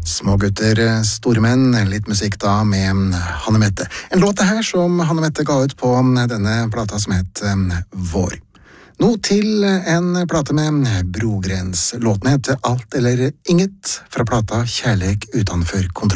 Små gutter, store menn, litt musikk da med Hanne Mette. En låt det her som Hanne Mette ga ut på denne plata som het Vår. Nå til en plate med Brogrens. Låten heter Alt eller Inget fra plata Kjærleik utenfor kontroll.